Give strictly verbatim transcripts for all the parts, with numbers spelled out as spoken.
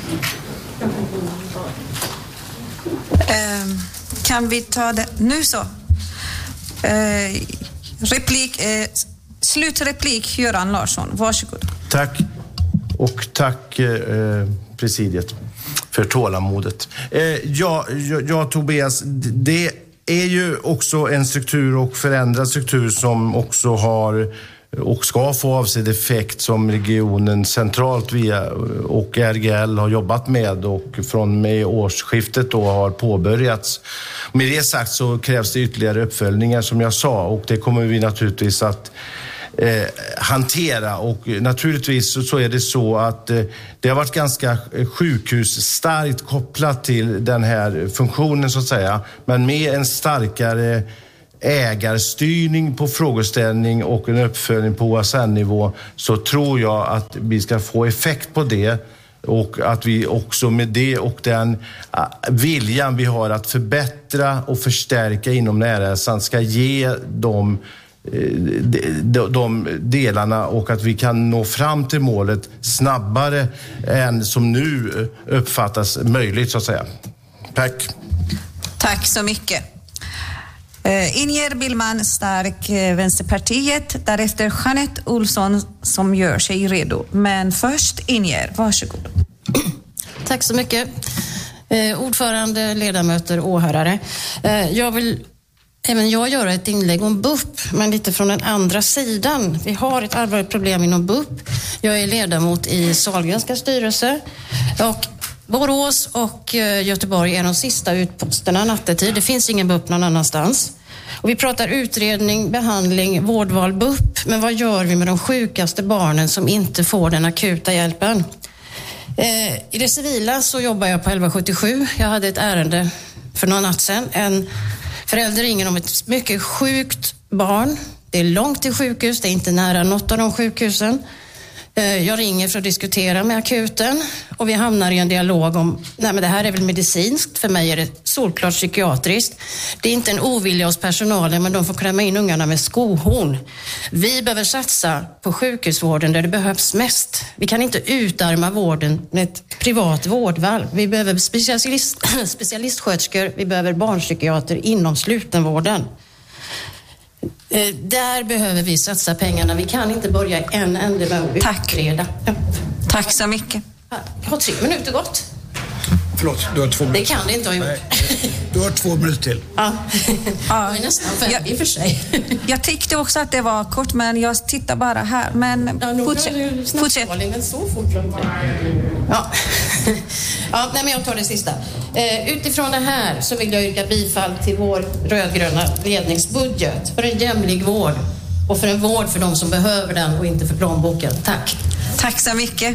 Eh, kan vi ta det nu så? Eh, replik, eh, slutreplik Göran Larsson, varsågod. Tack, och tack eh, presidiet för tålamodet. Eh, ja, jag, jag Tobias, det är ju också en struktur och förändrad struktur som också har och ska få avsedd effekt som regionen centralt via och R G L har jobbat med och från med årsskiftet då har påbörjats. Med det sagt så krävs det ytterligare uppföljningar som jag sa, och det kommer vi naturligtvis att eh, hantera, och naturligtvis så, så är det så att eh, det har varit ganska sjukhusstarkt kopplat till den här funktionen så att säga, men med en starkare ägarstyrning på frågeställning och en uppföljning på O S N-nivå så tror jag att vi ska få effekt på det, och att vi också med det och den viljan vi har att förbättra och förstärka inom närhälsan ska ge de, de, de delarna, och att vi kan nå fram till målet snabbare än som nu uppfattas möjligt så att säga. Tack. Tack så mycket. Uh, Inger Billman Stark, uh, Vänsterpartiet, därefter Jeanette Olsson som gör sig redo. Men först Inger, varsågod. Tack så mycket. Eh, ordförande, ledamöter, åhörare. Eh, jag vill även jag göra ett inlägg om B U P, men lite från den andra sidan. Vi har ett allvarligt problem inom B U P. Jag är ledamot i Sahlgrenska styrelse, och Borås och Göteborg är de sista utposterna nattetid. Det finns ingen B U P någon annanstans. Och vi pratar utredning, behandling, vårdval, B U P. Men vad gör vi med de sjukaste barnen som inte får den akuta hjälpen? Eh, I det civila så jobbar jag på elva sjuttiosju. Jag hade ett ärende för någon natt sedan. En förälder ringer om ett mycket sjukt barn. Det är långt till sjukhus, det är inte nära något av de sjukhusen. Jag ringer för att diskutera med akuten, och vi hamnar i en dialog om, nej men det här är väl medicinskt, för mig är det solklart psykiatriskt. Det är inte en ovilja hos personalen, men de får klämma in ungarna med skohorn. Vi behöver satsa på sjukhusvården där det behövs mest. Vi kan inte utarma vården med ett privat vårdval. Vi behöver specialist, specialistsköterskor, vi behöver barnpsykiater inom slutenvården. Eh, där behöver vi satsa pengarna. Vi kan inte börja en ände med att utreda. Tack. Tack så mycket. Jag har tre minuter gått. Förlåt, du har två minuter. Det kan det inte ha gjort. Nej, du har två minuter till. Ja, jag är nästan färdig i för sig. Jag tyckte också att det var kort, men jag tittar bara här. Men ja, fortsätt. Fortsätt. Så fort. Ja. Ja, nej, men jag tar det sista. Eh, utifrån det här så vill jag yrka bifall till vår rödgröna ledningsbudget för en jämlik vård och för en vård för de som behöver den och inte för plånboken. Tack. Tack så mycket.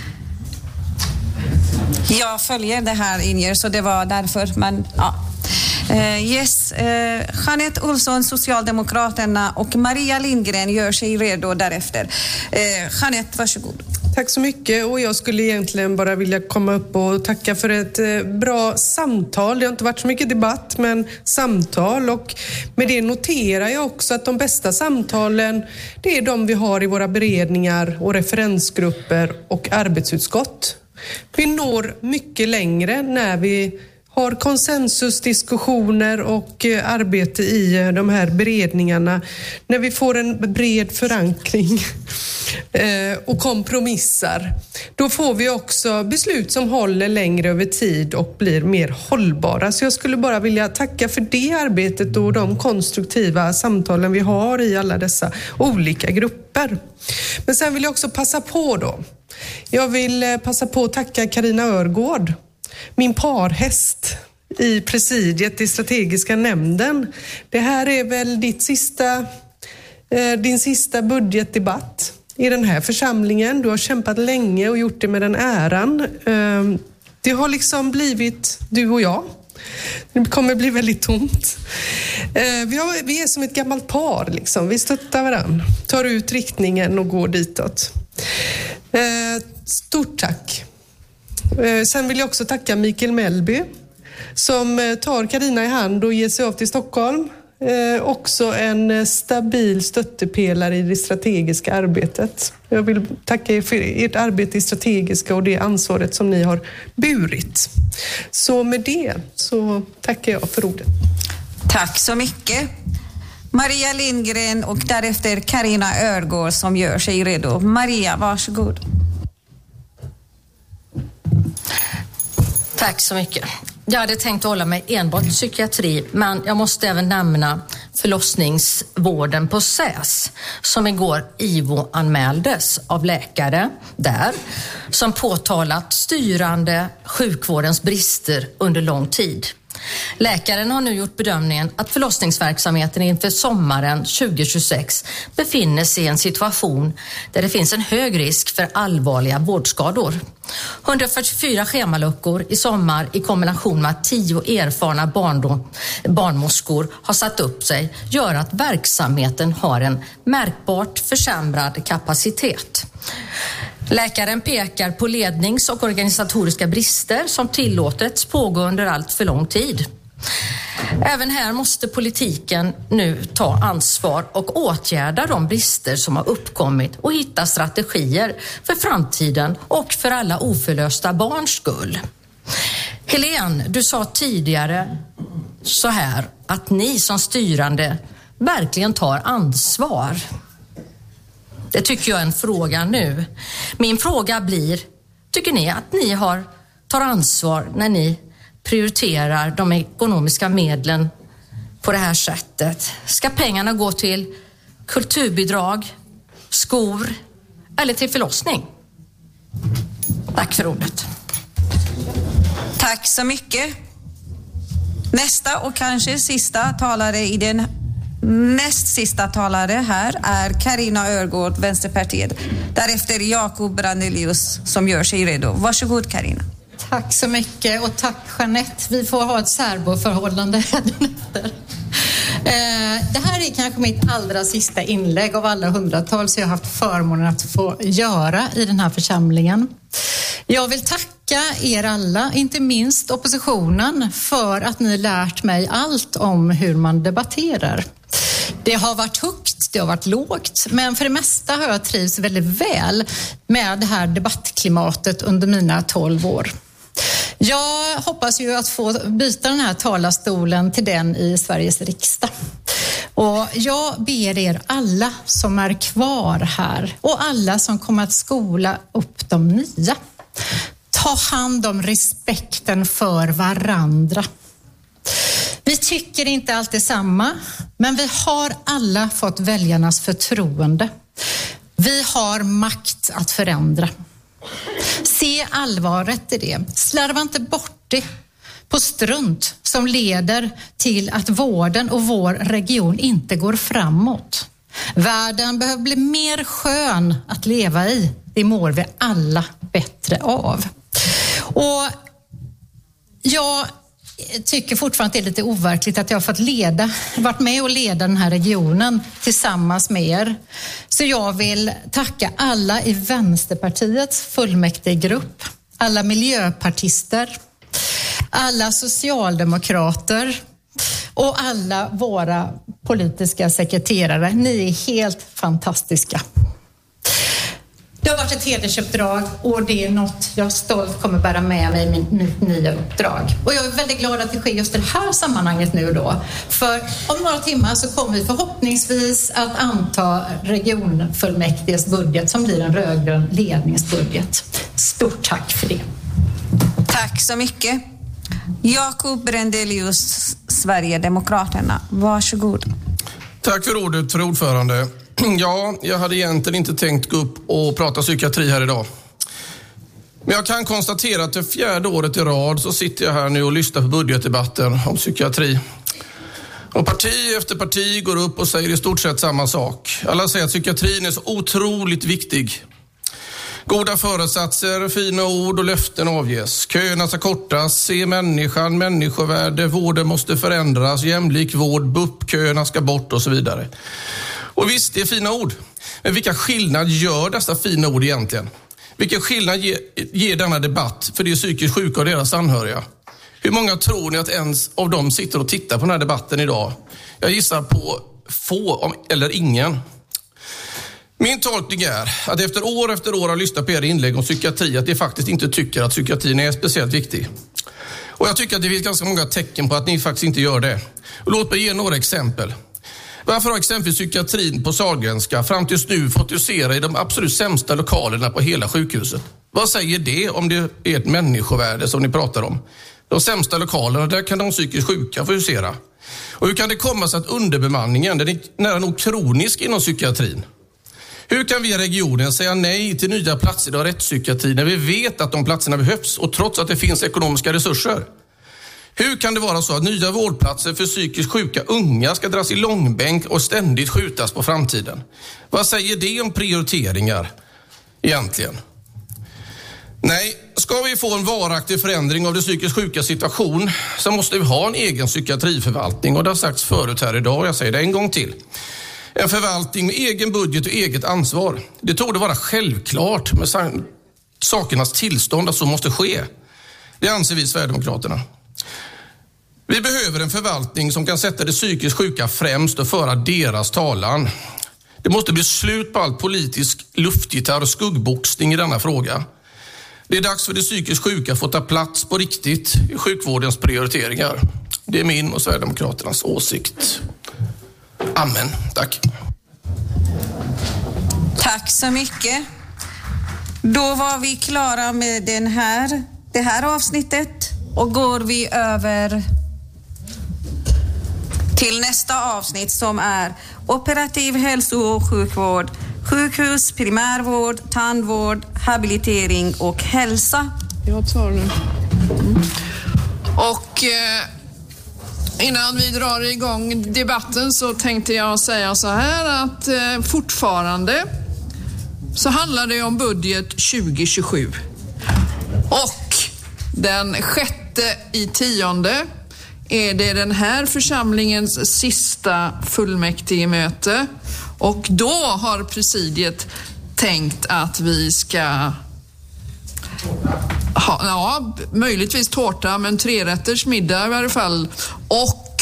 Jag följer det här, Inger, så det var därför, men ja. Uh, yes, uh, Jeanette Olsson, Socialdemokraterna, och Maria Lindgren gör sig redo därefter. Uh, Jeanette, varsågod. Tack så mycket, och jag skulle egentligen bara vilja komma upp och tacka för ett eh, bra samtal. Det har inte varit så mycket debatt, men samtal, och med det noterar jag också att de bästa samtalen, det är de vi har i våra beredningar och referensgrupper och arbetsutskott. Vi når mycket längre när vi har konsensusdiskussioner och arbete i de här beredningarna, när vi får en bred förankring och kompromissar. Då får vi också beslut som håller längre över tid och blir mer hållbara. Så jag skulle bara vilja tacka för det arbetet och de konstruktiva samtalen vi har i alla dessa olika grupper. Men sen vill jag också passa på då. Jag vill passa på att tacka Carina Örgård, min parhäst i presidiet i strategiska nämnden. Det här är väl ditt sista, eh, din sista budgetdebatt i den här församlingen. Du har kämpat länge och gjort det med den äran. Eh, det har liksom blivit du och jag. Det kommer bli väldigt tomt. Eh, vi, har, vi är som ett gammalt par liksom. Vi stöttar varandra, tar ut riktningen och går ditåt. Eh, stort tack. Sen vill jag också tacka Mikael Mellby som tar Carina i hand och ger sig av till Stockholm. eh, också en stabil stöttepelare i det strategiska arbetet. Jag vill tacka er för ert arbete i strategiska och det ansvaret som ni har burit. Så med det så tackar jag för ordet. Tack så mycket. Maria Lindgren och därefter Carina Örgård som gör sig redo. Maria, varsågod. Tack så mycket. Jag hade tänkt hålla mig enbart psykiatri, men jag måste även nämna förlossningsvården på S Ä S som igår I V O-anmäldes av läkare där som påtalat styrande sjukvårdens brister under lång tid. Läkaren har nu gjort bedömningen att förlossningsverksamheten inför sommaren tjugo tjugosex befinner sig i en situation där det finns en hög risk för allvarliga vårdskador. hundrafyrtiofyra schemaluckor i sommar i kombination med att tio erfarna barndom, barnmorskor har satt upp sig gör att verksamheten har en märkbart försämrad kapacitet. Läkaren pekar på lednings- och organisatoriska brister som tillåtits pågå under allt för lång tid. Även här måste politiken nu ta ansvar och åtgärda de brister som har uppkommit och hitta strategier för framtiden och för alla oförlösta barns skull. Helene, du sa tidigare så här att ni som styrande verkligen tar ansvar. Det tycker jag är en fråga nu. Min fråga blir, tycker ni att ni har, tar ansvar när ni prioriterar de ekonomiska medlen på det här sättet? Ska pengarna gå till kulturbidrag, skor eller till förlossning? Tack för ordet. Tack så mycket. Nästa och kanske sista talare i den näst sista talare här är Carina Örgård, Vänsterpartiet. Därefter Jakob Brandelius som gör sig redo. Varsågod Carina. Tack så mycket och tack Jeanette. Vi får ha ett särboförhållande efter. Det här är kanske mitt allra sista inlägg av alla hundratals jag har haft förmånen att få göra i den här församlingen. Jag vill tacka er alla, inte minst oppositionen, för att ni lärt mig allt om hur man debatterar. Det har varit högt, det har varit lågt, men för det mesta har jag trivts väldigt väl med det här debattklimatet under mina tolv år. Jag hoppas ju att få byta den här talarstolen till den i Sveriges riksdag. Och jag ber er alla som är kvar här och alla som kommer att skola upp de nya. Ta hand om respekten för varandra. Vi tycker inte alltid samma, men vi har alla fått väljarnas förtroende. Vi har makt att förändra. Se allvaret i det. Slarva inte bort det på strunt som leder till att vården och vår region inte går framåt. Världen behöver bli mer skön att leva i. Det mår vi alla bättre av. Och jag tycker fortfarande att det är lite overkligt att jag har fått leda, varit med och leda den här regionen tillsammans med er. Så jag vill tacka alla i Vänsterpartiets fullmäktigegrupp, alla miljöpartister, alla socialdemokrater och alla våra politiska sekreterare. Ni är helt fantastiska. Det har varit ett hedersuppdrag och det är något jag stolt kommer bära med mig i min, mitt nya uppdrag. Och jag är väldigt glad att det sker just i det här sammanhanget nu då. För om några timmar så kommer vi förhoppningsvis att anta regionfullmäktiges budget som blir en rödgrön ledningsbudget. Stort tack för det. Tack så mycket. Jakob Brandelius, Sverigedemokraterna. Varsågod. Tack för ordet, för ordförande. Ja, jag hade egentligen inte tänkt gå upp och prata psykiatri här idag. Men jag kan konstatera att det fjärde året i rad så sitter jag här nu och lyssnar på budgetdebatten om psykiatri. Och parti efter parti går upp och säger i stort sett samma sak. Alla säger att psykiatrin är så otroligt viktig. Goda föresatser, fina ord och löften avges. Köerna ska kortas, se människan, människovärde, vården måste förändras, jämlik vård, B U P-köerna ska bort och så vidare. Och visst, det är fina ord. Men vilka skillnad gör dessa fina ord egentligen? Vilken skillnad ger, ger denna debatt för de psykiskt sjuka och deras anhöriga? Hur många tror ni att ens av dem sitter och tittar på den här debatten idag? Jag gissar på få eller ingen. Min tolkning är att efter år efter år har lyssnat på era inlägg om psykiatri att ni faktiskt inte tycker att psykiatrin är speciellt viktig. Och jag tycker att det finns ganska många tecken på att ni faktiskt inte gör det. Och låt mig ge några exempel. Varför har exempelvis psykiatrin på Sahlgrenska fram tills nu fått husera i de absolut sämsta lokalerna på hela sjukhuset? Vad säger det om det är ett människovärde som ni pratar om? De sämsta lokalerna, där kan de psykiskt sjuka få husera. Och hur kan det komma sig att underbemanningen, den är nära nog kronisk inom psykiatrin? Hur kan vi i regionen säga nej till nya platser i rättspsykiatri när vi vet att de platserna behövs och trots att det finns ekonomiska resurser? Hur kan det vara så att nya vårdplatser för psykiskt sjuka unga ska dras i långbänk och ständigt skjutas på framtiden? Vad säger det om prioriteringar egentligen? Nej, ska vi få en varaktig förändring av det psykiskt sjuka situation så måste vi ha en egen psykiatriförvaltning, och det har sagts förut här idag och jag säger det en gång till. En förvaltning med egen budget och eget ansvar. Det torde vara självklart med sakernas tillstånd att så måste ske. Det anser vi i Sverigedemokraterna. Vi behöver en förvaltning som kan sätta det psykiskt sjuka främst och föra deras talan. Det måste bli slut på all politisk luftgitarr och skuggboxning i denna fråga. Det är dags för det psykiskt sjuka att få ta plats på riktigt i sjukvårdens prioriteringar. Det är min och Sverigedemokraternas åsikt. Amen. Tack. Tack så mycket. Då var vi klara med den här, det här avsnittet och går vi över till nästa avsnitt som är operativ hälso- och sjukvård, sjukhus, primärvård, tandvård, habilitering och hälsa. Jag tar nu. Mm. Och eh, innan vi drar igång debatten så tänkte jag säga så här att eh, fortfarande så handlar det om budget tjugo tjugosju. Och den sjätte i tionde är det den här församlingens sista fullmäktigemöte. Och då har presidiet tänkt att vi ska ha, ja, möjligtvis tårta, men trerätters middag i varje fall. Och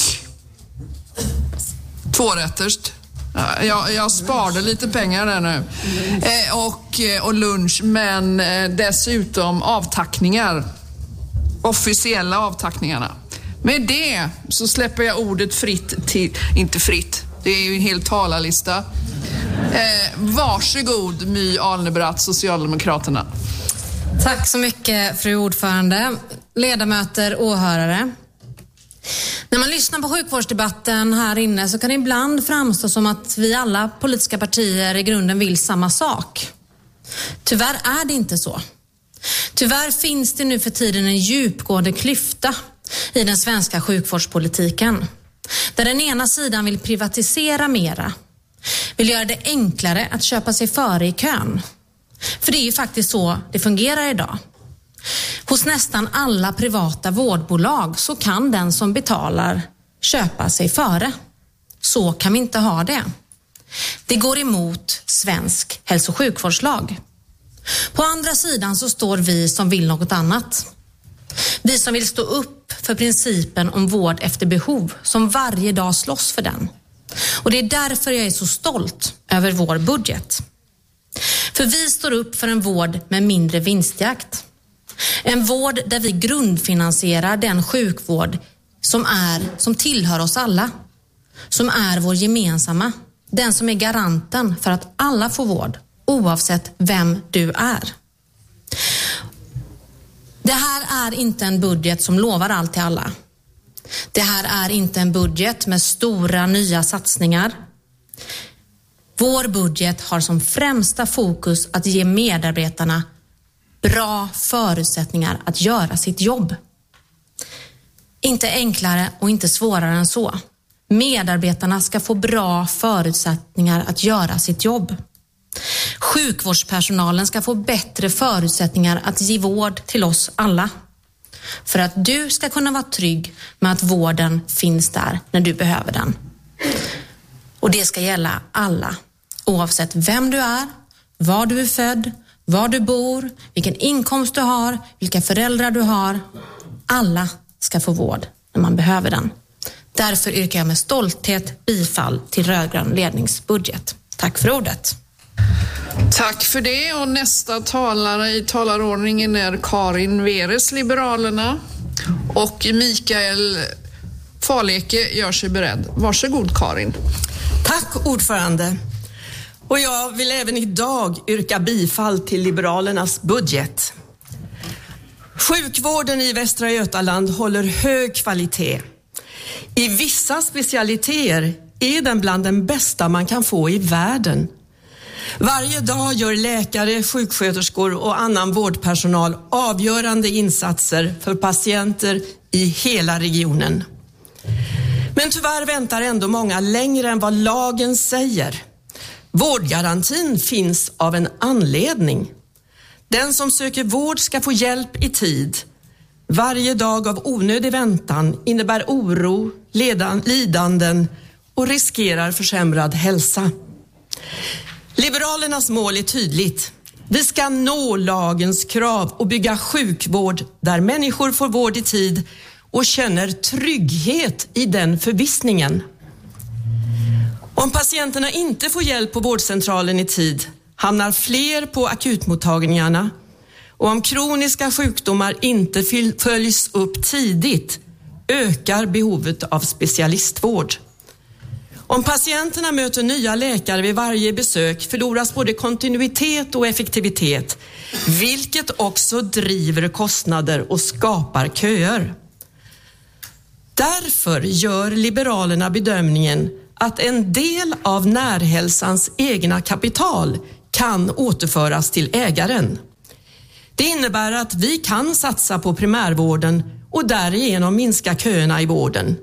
tvårätters. Jag, jag sparade lite pengar där nu. Eh, och, och lunch, men eh, dessutom avtackningar. Officiella avtackningarna. Med det så släpper jag ordet fritt till, inte fritt, det är ju en hel talarlista. Eh, varsågod My Alnebratt, Socialdemokraterna. Tack så mycket, fru ordförande, ledamöter, åhörare. När man lyssnar på sjukvårdsdebatten här inne så kan det ibland framstå som att vi alla politiska partier i grunden vill samma sak. Tyvärr är det inte så. Tyvärr finns det nu för tiden en djupgående klyfta i den svenska sjukvårdspolitiken. Där den ena sidan vill privatisera mera. Vill göra det enklare att köpa sig före i kön. För det är ju faktiskt så det fungerar idag. Hos nästan alla privata vårdbolag så kan den som betalar köpa sig före. Så kan vi inte ha det. Det går emot svensk hälso- och sjukvårdslag. På andra sidan så står vi som vill något annat. Vi som vill stå upp för principen om vård efter behov, som varje dag slåss för den. Och det är därför jag är så stolt över vår budget. För vi står upp för en vård med mindre vinstjakt. En vård där vi grundfinansierar den sjukvård som, är, som tillhör oss alla. Som är vår gemensamma. Den som är garanten för att alla får vård, oavsett vem du är. Det här är inte en budget som lovar allt till alla. Det här är inte en budget med stora nya satsningar. Vår budget har som främsta fokus att ge medarbetarna bra förutsättningar att göra sitt jobb. Inte enklare och inte svårare än så. Medarbetarna ska få bra förutsättningar att göra sitt jobb. Sjukvårdspersonalen ska få bättre förutsättningar att ge vård till oss alla. För att du ska kunna vara trygg med att vården finns där när du behöver den. Och det ska gälla alla. Oavsett vem du är, var du är född, var du bor, vilken inkomst du har, vilka föräldrar du har. Alla ska få vård när man behöver den. Därför yrkar jag med stolthet bifall till rödgrön ledningsbudget. Tack för ordet. Tack för det, och nästa talare i talarordningen är Karin Veres, Liberalerna, och Mikael Farleke gör sig beredd. Varsågod Karin. Tack ordförande. Och jag vill även idag yrka bifall till Liberalernas budget. Sjukvården i Västra Götaland håller hög kvalitet. I vissa specialiteter är den bland den bästa man kan få i världen. Varje dag gör läkare, sjuksköterskor och annan vårdpersonal avgörande insatser för patienter i hela regionen. Men tyvärr väntar ändå många längre än vad lagen säger. Vårdgarantin finns av en anledning. Den som söker vård ska få hjälp i tid. Varje dag av onödig väntan innebär oro, ledan, lidanden och riskerar försämrad hälsa. Liberalernas mål är tydligt. Vi ska nå lagens krav och bygga sjukvård där människor får vård i tid och känner trygghet i den förvissningen. Om patienterna inte får hjälp på vårdcentralen i tid hamnar fler på akutmottagningarna, och om kroniska sjukdomar inte följs upp tidigt ökar behovet av specialistvård. Om patienterna möter nya läkare vid varje besök förloras både kontinuitet och effektivitet, vilket också driver kostnader och skapar köer. Därför gör Liberalerna bedömningen att en del av Närhälsans egna kapital kan återföras till ägaren. Det innebär att vi kan satsa på primärvården och därigenom minska köerna i vården.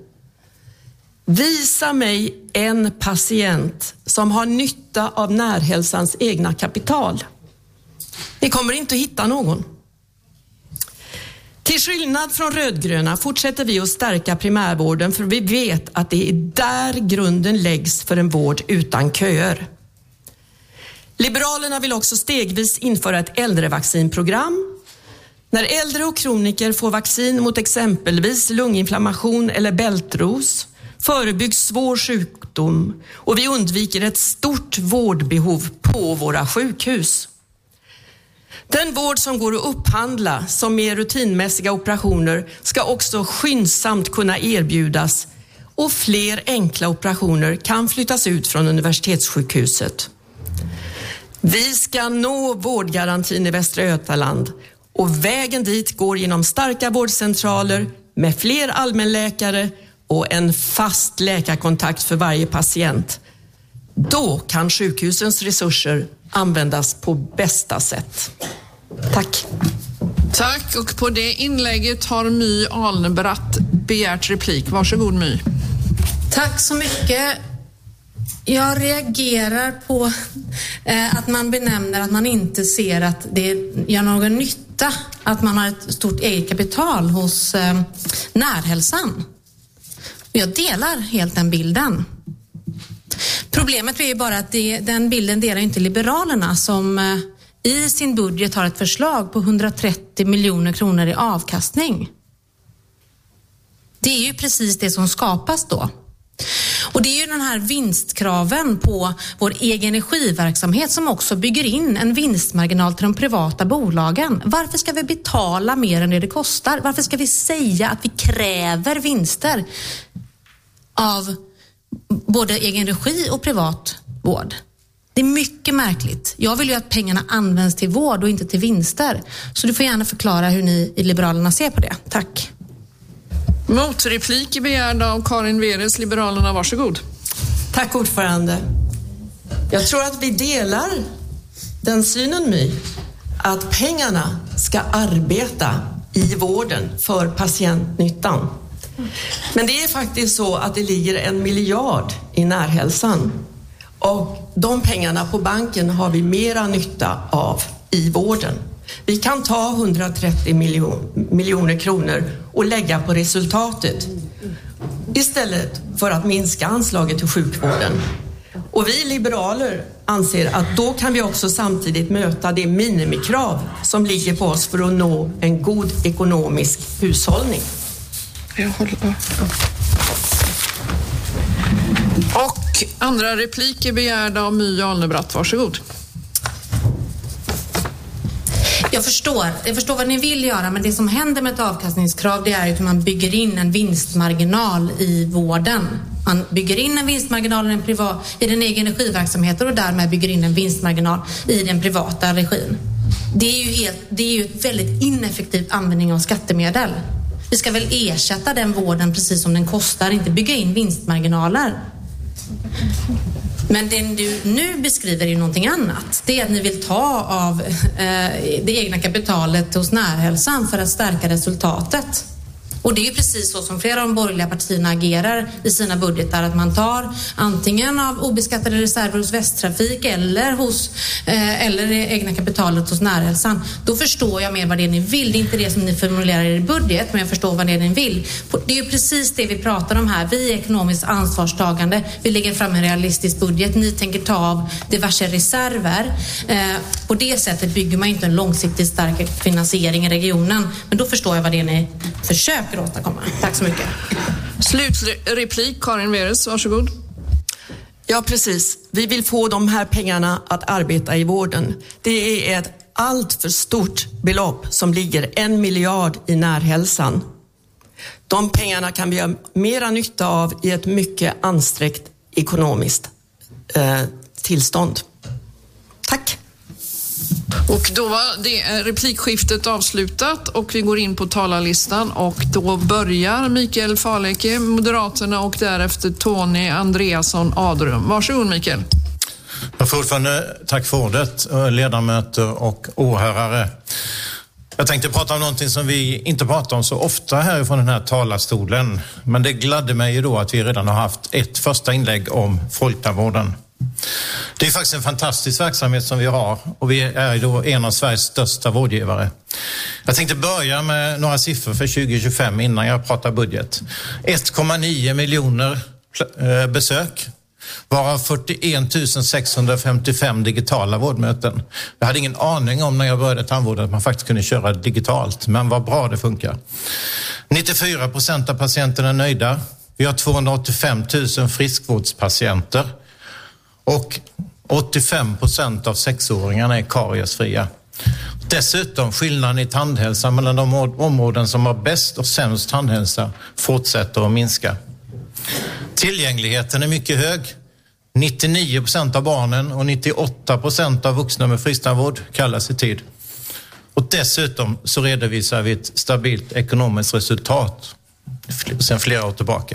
Visa mig en patient som har nytta av Närhälsans egna kapital. Ni kommer inte att hitta någon. Till skillnad från rödgröna fortsätter vi att stärka primärvården, för vi vet att det är där grunden läggs för en vård utan köer. Liberalerna vill också stegvis införa ett äldrevaccinprogram. När äldre och kroniker får vaccin mot exempelvis lunginflammation eller bältros förebyggs svår sjukdom och vi undviker ett stort vårdbehov på våra sjukhus. Den vård som går att upphandla, som är rutinmässiga operationer, ska också skyndsamt kunna erbjudas, och fler enkla operationer kan flyttas ut från universitetssjukhuset. Vi ska nå vårdgarantin i Västra Götaland, och vägen dit går genom starka vårdcentraler med fler allmänläkare och en fast läkarkontakt för varje patient. Då kan sjukhusens resurser användas på bästa sätt. Tack. Tack, och på det inlägget har My Alnebratt begärt replik. Varsågod My. Tack så mycket. Jag reagerar på eh, att man benämner att man inte ser att det gör någon nytta att man har ett stort eget kapital hos eh, Närhälsan. Jag delar helt den bilden. Problemet är ju bara att det, den bilden delar inte Liberalerna, som eh, i sin budget har ett förslag på hundratrettio miljoner kronor i avkastning. Det är ju precis det som skapas då. Och det är ju den här vinstkraven på vår egen energiverksamhet som också bygger in en vinstmarginal till de privata bolagen. Varför ska vi betala mer än det det kostar? Varför ska vi säga att vi kräver vinster av både egen regi och privat vård? Det är mycket märkligt. Jag vill ju att pengarna används till vård och inte till vinster. Så du får gärna förklara hur ni i Liberalerna ser på det. Tack. Motreplik är begärd av Karin Veres, Liberalerna. Varsågod. Tack ordförande. Jag tror att vi delar den synen, My, att pengarna ska arbeta i vården för patientnyttan. Men det är faktiskt så att det ligger en miljard i Närhälsan. Och de pengarna på banken har vi mera nytta av i vården. Vi kan ta hundratrettio miljoner kronor och lägga på resultatet istället för att minska anslaget till sjukvården. Och vi liberaler anser att då kan vi också samtidigt möta det minimikrav som ligger på oss för att nå en god ekonomisk hushållning. Jag håller. Och andra repliker begärda av My Alnebratt. Varsågod. Jag förstår, jag förstår vad ni vill göra, men det som händer med ett avkastningskrav, det är ju att man bygger in en vinstmarginal i vården. Man bygger in en vinstmarginal i den, privat, i den egen energiverksamheten och därmed bygger in en vinstmarginal i den privata regin. Det är ju, helt, det är ju ett väldigt ineffektiv användning av skattemedel. Vi ska väl ersätta den vården precis som den kostar, inte bygga in vinstmarginaler. Men det du nu beskriver är ju någonting annat. Det är att ni vill ta av eh, det egna kapitalet hos Närhälsan för att stärka resultatet. Och det är ju precis så som flera av de borgerliga partierna agerar i sina budgetar, att man tar antingen av obeskattade reserver hos Västtrafik eller hos eh, eller det egna kapitalet hos Närhälsan. Då förstår jag mer vad det är ni vill. Det är inte det som ni formulerar i budget, men jag förstår vad det är ni vill. Det är ju precis det vi pratar om här. Vi är ekonomiskt ansvarstagande. Vi lägger fram en realistisk budget. Ni tänker ta av diverse reserver. Eh, på det sättet bygger man inte en långsiktigt stark finansiering i regionen. Men då förstår jag vad det är ni försöker åstadkomma. Tack så mycket. Slutreplik, Karin Veres, varsågod. Ja, precis. Vi vill få de här pengarna att arbeta i vården. Det är ett allt för stort belopp som ligger en miljard i Närhälsan. De pengarna kan vi ha mera nytta av i ett mycket ansträngt ekonomiskt eh, tillstånd. Tack. Och då var det replikskiftet avslutat och vi går in på talarlistan och då börjar Mikael Faleke, Moderaterna, och därefter Tony Andreasson Adrum. Varsågod Mikael. Jag får ordförande, tack för ordet, ledamöter och åhörare. Jag tänkte prata om någonting som vi inte pratar om så ofta här från den här talarstolen. Men det gladde mig ju då att vi redan har haft ett första inlägg om folktandvården. Det är faktiskt en fantastisk verksamhet som vi har och vi är ju då en av Sveriges största vårdgivare. Jag tänkte börja med några siffror för tjugo tjugofem innan jag pratar budget. ett komma nio miljoner besök, varav fyrtioen tusen sexhundrafemtiofem digitala vårdmöten. Jag hade ingen aning om när jag började tandvården att man faktiskt kunde köra digitalt, men vad bra det funkar. nittiofyra procent av patienterna är nöjda. Vi har tvåhundraåttiofem tusen friskvårdspatienter. Och åttiofem procent av sexåringarna är kariesfria. Dessutom skillnaden i tandhälsa mellan de områden som har bäst och sämst tandhälsa fortsätter att minska. Tillgängligheten är mycket hög. nittionio procent av barnen och nittioåtta procent av vuxna med frisktandvård kallas i tid. Och dessutom så redovisar vi ett stabilt ekonomiskt resultat sedan flera år tillbaka.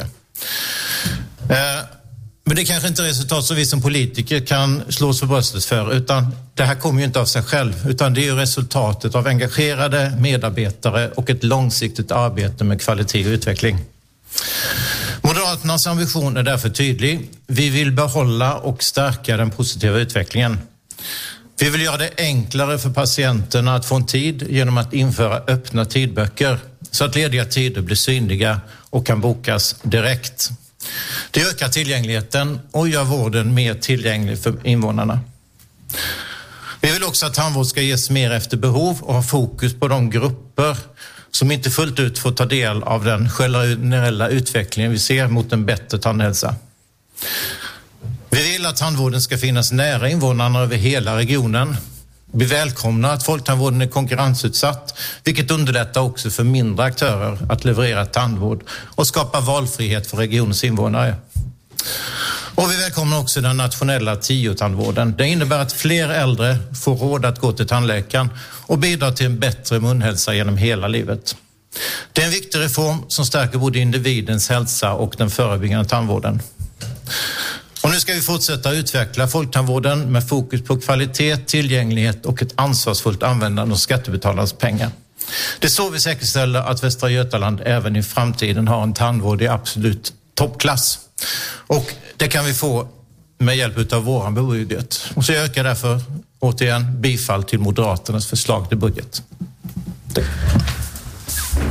Eh, Men det är kanske inte resultat som vi som politiker kan slå oss för bröstet för, utan det här kommer ju inte av sig själv, utan det är ju resultatet av engagerade medarbetare och ett långsiktigt arbete med kvalitet och utveckling. Moderaternas ambition är därför tydlig. Vi vill behålla och stärka den positiva utvecklingen. Vi vill göra det enklare för patienterna att få en tid genom att införa öppna tidböcker så att lediga tider blir synliga och kan bokas direkt. Det ökar tillgängligheten och gör vården mer tillgänglig för invånarna. Vi vill också att tandvård ska ges mer efter behov och ha fokus på de grupper som inte fullt ut får ta del av den generella utvecklingen vi ser mot en bättre tandhälsa. Vi vill att tandvården ska finnas nära invånarna över hela regionen. Vi välkomnar att folktandvården är konkurrensutsatt, vilket underlättar också för mindre aktörer att leverera tandvård och skapa valfrihet för regionens invånare. Och vi välkomnar också den nationella tio-tandvården. Det innebär att fler äldre får råd att gå till tandläkaren och bidrar till en bättre munhälsa genom hela livet. Det är en viktig reform som stärker både individens hälsa och den förebyggande tandvården. Och nu ska vi fortsätta utveckla folktandvården med fokus på kvalitet, tillgänglighet och ett ansvarsfullt användande av skattebetalarnas pengar. Det är så vi säkerställer att Västra Götaland även i framtiden har en tandvård i absolut toppklass. Och det kan vi få med hjälp av våran budget. Och så jag ökar därför återigen bifall till Moderaternas förslag till budget.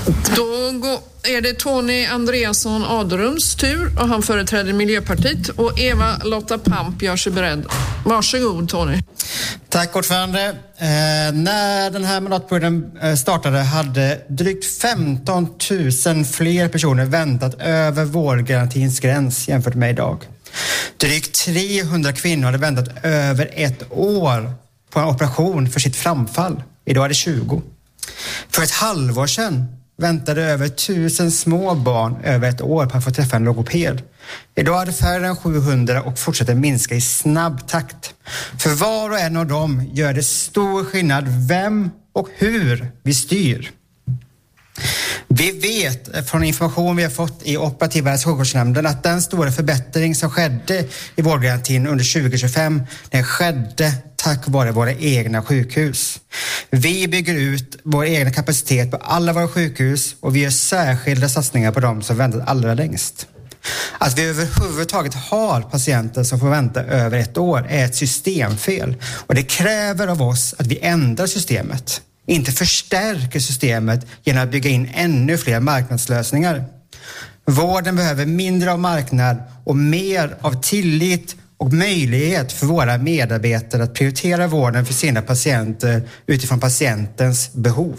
Då går, är det Tony Andreasson Aderums tur och han företräder Miljöpartiet och Eva-Lotta Pamp gör sig beredd. Varsågod Tony. Tack ordförande. Eh, när den här mandatperioden startade hade drygt femton tusen fler personer väntat över vårdgarantins gräns jämfört med idag. Drygt trehundra kvinnor hade väntat över ett år på en operation för sitt framfall. Idag är det tjugo. För ett halvår sedan väntade över tusen små barn över ett år på att få träffa en logoped. Idag är det färre än sjuhundra och fortsätter minska i snabb takt. För var och en av dem gör det stor skillnad vem och hur vi styr. Vi vet från information vi har fått i operativa hälso- och sjukvårdsnämnden att den stora förbättring som skedde i vårdgarantin under tjugo tjugofem, den skedde tack vare våra egna sjukhus. Vi bygger ut vår egna kapacitet på alla våra sjukhus och vi gör särskilda satsningar på dem som väntat allra längst. Att vi överhuvudtaget har patienter som får vänta över ett år är ett systemfel och det kräver av oss att vi ändrar systemet. Inte förstärker systemet genom att bygga in ännu fler marknadslösningar. Vården behöver mindre av marknad och mer av tillit och möjlighet för våra medarbetare att prioritera vården för sina patienter utifrån patientens behov.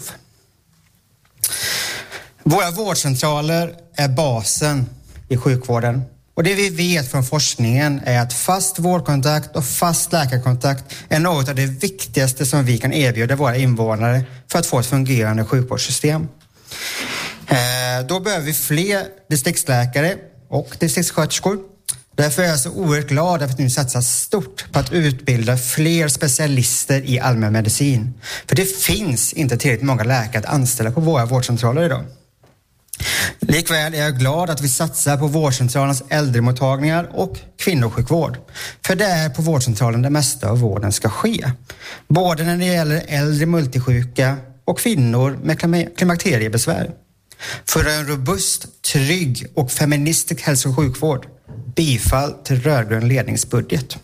Våra vårdcentraler är basen i sjukvården. Och det vi vet från forskningen är att fast vårdkontakt och fast läkarkontakt är något av det viktigaste som vi kan erbjuda våra invånare för att få ett fungerande sjukvårdssystem. Eh, då behöver vi fler distriktsläkare och distriktssköterskor. Därför är jag så oerhört glad att vi nu satsar stort på att utbilda fler specialister i allmänmedicin. För det finns inte tillräckligt många läkare att anställa på våra vårdcentraler idag. Likväl är jag glad att vi satsar på vårdcentralernas äldremottagningar och kvinnosjukvård. För det är på vårdcentralen det mesta av vården ska ske. Både när det gäller äldre multisjuka och kvinnor med klimakteriebesvär. För en robust, trygg och feministisk hälso- och sjukvård. Bifall till rödgrön ledningsbudget.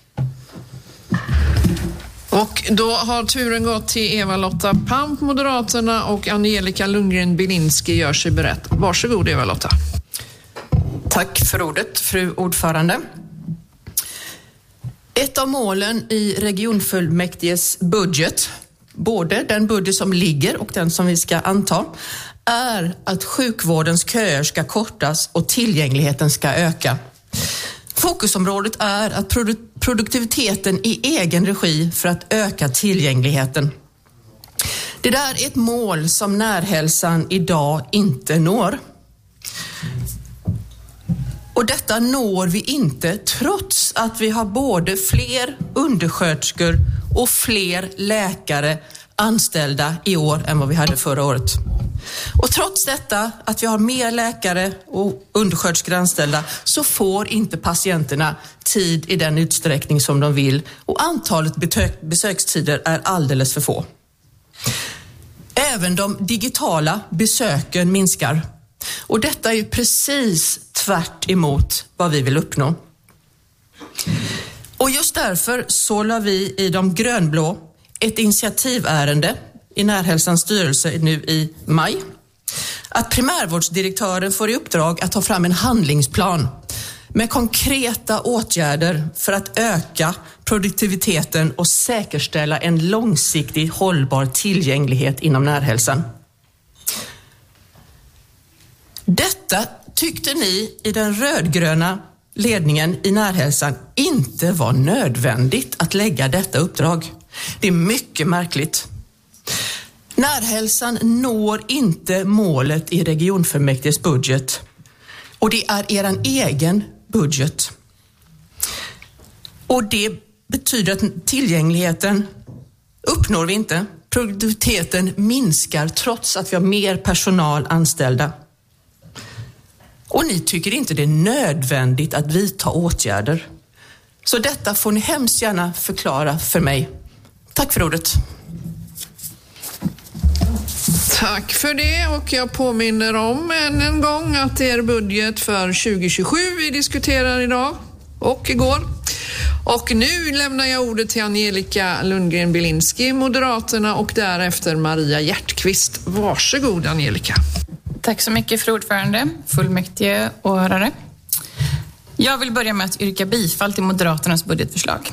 Och då har turen gått till Eva-Lotta Pamp, Moderaterna, och Angelica Lundgren-Bilinski gör sig beredd. Varsågod Eva-Lotta. Tack för ordet, fru ordförande. Ett av målen i regionfullmäktiges budget, både den budget som ligger och den som vi ska anta, är att sjukvårdens köer ska kortas och tillgängligheten ska öka. Fokusområdet är att produ- produktiviteten i egen regi för att öka tillgängligheten. Det där är ett mål som närhälsan idag inte når. Och detta når vi inte trots att vi har både fler undersköterskor och fler läkare anställda i år än vad vi hade förra året. Och trots detta, att vi har mer läkare och undersköterskor anställda, så får inte patienterna tid i den utsträckning som de vill och antalet besökstider är alldeles för få. Även de digitala besöken minskar. Och detta är ju precis tvärt emot vad vi vill uppnå. Och just därför så la vi i de grönblå ett initiativärende i Närhälsans styrelse nu i maj. Att primärvårdsdirektören får i uppdrag att ta fram en handlingsplan med konkreta åtgärder för att öka produktiviteten och säkerställa en långsiktig hållbar tillgänglighet inom närhälsan. Detta tyckte ni i den rödgröna ledningen i närhälsan inte var nödvändigt att lägga detta uppdrag. Det är mycket märkligt. Närhälsan når inte målet i regionfullmäktiges budget och det är eran egen budget. Och det betyder att tillgängligheten uppnår vi inte. Produktiviteten minskar trots att vi har mer personal anställda. Och ni tycker inte det är nödvändigt att vidta åtgärder. Så detta får ni hemskt gärna förklara för mig. Tack för ordet. Tack för det, och jag påminner om än en gång att det är budget för tjugo tjugosju vi diskuterar idag och igår. Och nu lämnar jag ordet till Angelica Lundgren-Bilinski, Moderaterna, och därefter Maria Hjärtqvist. Varsågod Angelica. Tack så mycket, fru ordförande, fullmäktige och åhörare. Jag vill börja med att yrka bifall till Moderaternas budgetförslag.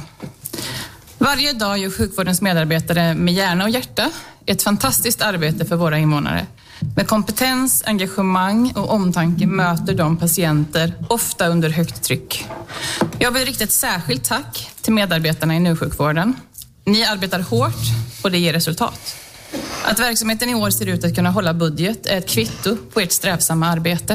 Varje dag gör sjukvårdens medarbetare med hjärna och hjärta ett fantastiskt arbete för våra invånare. Med kompetens, engagemang och omtanke möter de patienter, ofta under högt tryck. Jag vill rikta ett särskilt tack till medarbetarna i NU-sjukvården. Ni arbetar hårt och det ger resultat. Att verksamheten i år ser ut att kunna hålla budget är ett kvitto på ert strävsamma arbete.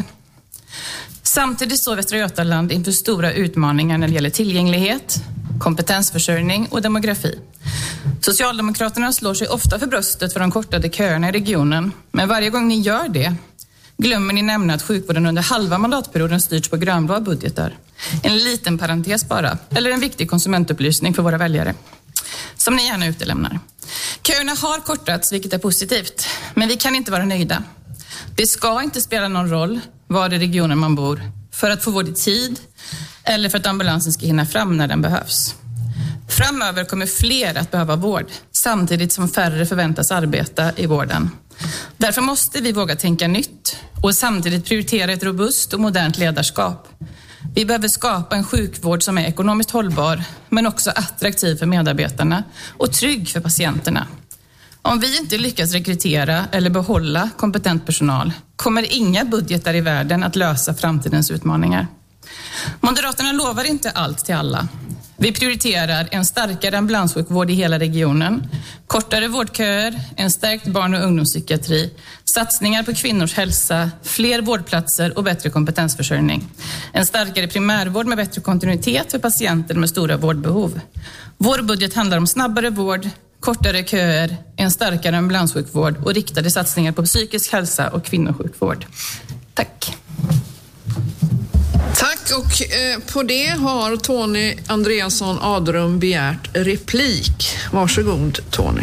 Samtidigt står Västra Götaland inför stora utmaningar när det gäller tillgänglighet, kompetensförsörjning och demografi. Socialdemokraterna slår sig ofta för bröstet för de kortade köerna i regionen, men varje gång ni gör det glömmer ni nämna att sjukvården under halva mandatperioden styrts på grönblå budgetar. En liten parentes bara, eller en viktig konsumentupplysning för våra väljare, som ni gärna utelämnar. Köerna har kortats, vilket är positivt, men vi kan inte vara nöjda. Det ska inte spela någon roll var i regionen man bor för att få vård i tid eller för att ambulansen ska hinna fram när den behövs. Framöver kommer fler att behöva vård, samtidigt som färre förväntas arbeta i vården. Därför måste vi våga tänka nytt och samtidigt prioritera ett robust och modernt ledarskap. Vi behöver skapa en sjukvård som är ekonomiskt hållbar, men också attraktiv för medarbetarna och trygg för patienterna. Om vi inte lyckas rekrytera eller behålla kompetent personal kommer inga budgetar i världen att lösa framtidens utmaningar. Moderaterna lovar inte allt till alla. Vi prioriterar en starkare ambulanssjukvård i hela regionen, kortare vårdköer, en stärkt barn- och ungdomspsykiatri, satsningar på kvinnors hälsa, fler vårdplatser och bättre kompetensförsörjning. En starkare primärvård med bättre kontinuitet för patienter med stora vårdbehov. Vår budget handlar om snabbare vård, kortare köer, en starkare ambulanssjukvård och riktade satsningar på psykisk hälsa och kvinnosjukvård. Tack. Tack, och eh, på det har Tony Andreasson Adrum begärt replik. Varsågod, Tony.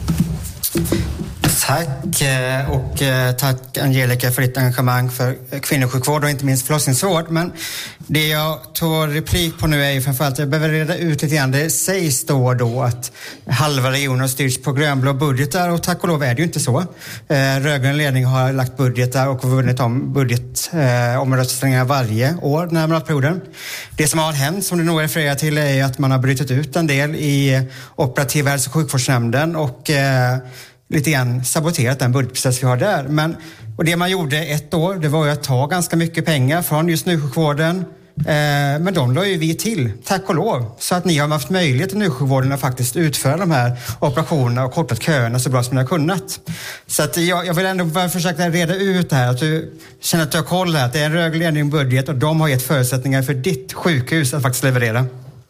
Tack, och tack Angelica för ditt engagemang för kvinnosjukvård och inte minst förlossningsvård. Men det jag tar replik på nu är ju framförallt, jag behöver reda ut lite grann. Det sägs då och då att halva regionen styrs på grönblå budgetar, och tack och lov är det ju inte så. Rödgrön ledning har lagt budgetar och vunnit om budgetomröstningar varje år den här mandatperioden. Det som har hänt, som du nog refererar till, är att man har brytit ut en del i operativa hälso- och sjukvårdsnämnden och lite grann saboterat den budgetprocess vi har där. Men, och det man gjorde ett år, det var ju att ta ganska mycket pengar från just NU-sjukvården. Eh, men de la ju vi till, tack och lov. Så att ni har haft möjlighet i NU-sjukvården att faktiskt utföra de här operationerna och kortat köerna så bra som ni har kunnat. Så att jag, jag vill ändå bara försöka reda ut det här. Att du känner att du har koll här. Att det är en rödgrön budget och de har gett förutsättningar för ditt sjukhus att faktiskt leverera.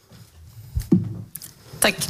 Tack.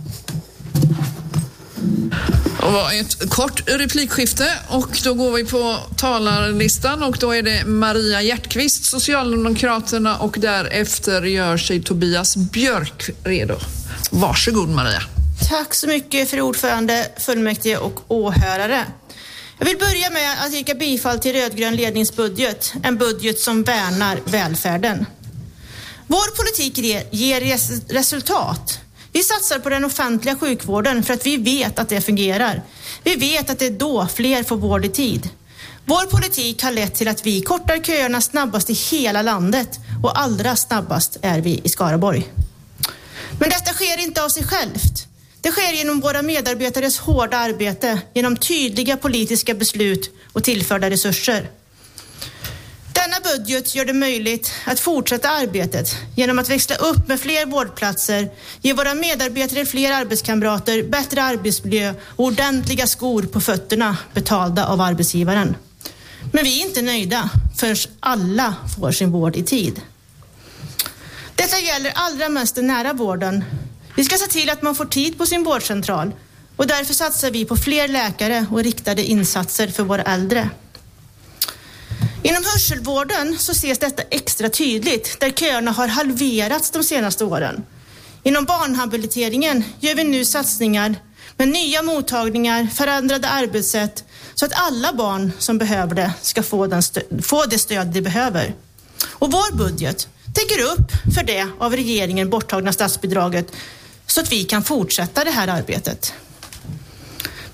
Det var ett kort replikskifte och då går vi på talarlistan och då är det Maria Hjärtqvist, Socialdemokraterna, och därefter gör sig Tobias Björk redo. Varsågod Maria. Tack så mycket för ordförande, fullmäktige och åhörare. Jag vill börja med att yrka bifall till rödgrön ledningsbudget, en budget som värnar välfärden. Vår politik ger res- resultat. Vi satsar på den offentliga sjukvården för att vi vet att det fungerar. Vi vet att det är då fler får vård i tid. Vår politik har lett till att vi kortar köerna snabbast i hela landet och allra snabbast är vi i Skaraborg. Men detta sker inte av sig självt. Det sker genom våra medarbetares hårda arbete, genom tydliga politiska beslut och tillförda resurser. Denna budget gör det möjligt att fortsätta arbetet genom att växla upp med fler vårdplatser, ge våra medarbetare fler arbetskamrater, bättre arbetsmiljö och ordentliga skor på fötterna betalda av arbetsgivaren. Men vi är inte nöjda förrän alla får sin vård i tid. Detta gäller allra mest den nära vården. Vi ska se till att man får tid på sin vårdcentral och därför satsar vi på fler läkare och riktade insatser för våra äldre. Inom hörselvården så ses detta extra tydligt, där köerna har halverats de senaste åren. Inom barnhabiliteringen gör vi nu satsningar med nya mottagningar, förändrade arbetssätt, så att alla barn som behöver det ska få, den stö- få det stöd de behöver. Och vår budget täcker upp för det av regeringen borttagna statsbidraget så att vi kan fortsätta det här arbetet.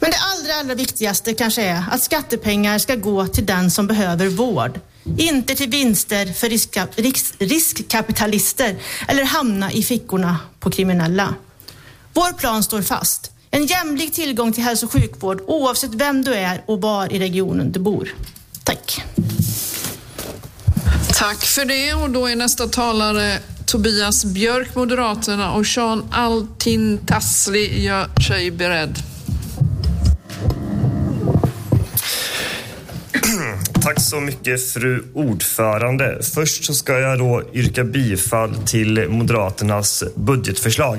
Men det allra, allra viktigaste kanske är att skattepengar ska gå till den som behöver vård. Inte till vinster för riska, risk, riskkapitalister eller hamna i fickorna på kriminella. Vår plan står fast. En jämlik tillgång till hälso- och sjukvård oavsett vem du är och var i regionen du bor. Tack. Tack för det. Och då är nästa talare Tobias Björk, Moderaterna, och Jean Altin Tassli gör sig beredd. Tack så mycket, fru ordförande. Först så ska jag då yrka bifall till Moderaternas budgetförslag.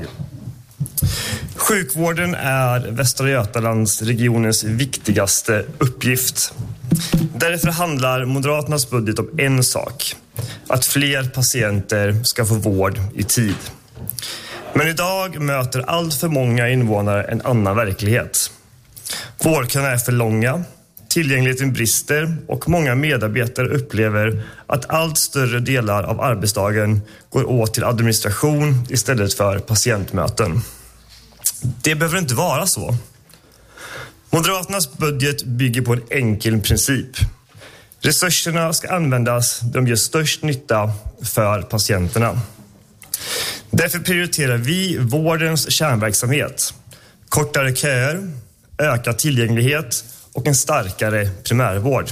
Sjukvården är Västra Götalands regionens viktigaste uppgift. Därför handlar Moderaternas budget om en sak: att fler patienter ska få vård i tid. Men idag möter allt för många invånare en annan verklighet. Vårdköerna är för långa, tillgängligheten brister och många medarbetare upplever att allt större delar av arbetsdagen går åt till administration istället för patientmöten. Det behöver inte vara så. Moderaternas budget bygger på en enkel princip. Resurserna ska användas där de gör störst nytta för patienterna. Därför prioriterar vi vårdens kärnverksamhet, kortare köer, ökad tillgänglighet och en starkare primärvård.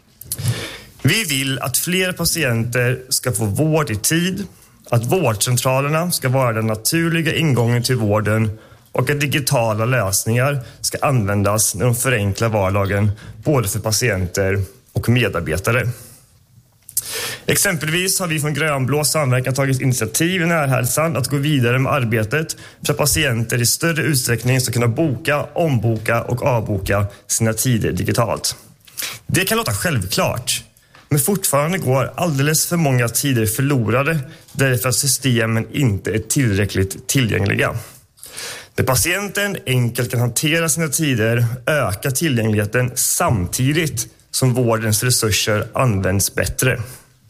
Vi vill att fler patienter ska få vård i tid, att vårdcentralerna ska vara den naturliga ingången till vården och att digitala lösningar ska användas när de förenklar vardagen både för patienter och medarbetare. Exempelvis har vi från Grönblå samverkan tagit initiativ i Närhälsan att gå vidare med arbetet för att patienter i större utsträckning ska kunna boka, omboka och avboka sina tider digitalt. Det kan låta självklart, men fortfarande går alldeles för många tider förlorade därför att systemen inte är tillräckligt tillgängliga. Där patienten enkelt kan hantera sina tider ökar tillgängligheten samtidigt som vårdens resurser används bättre.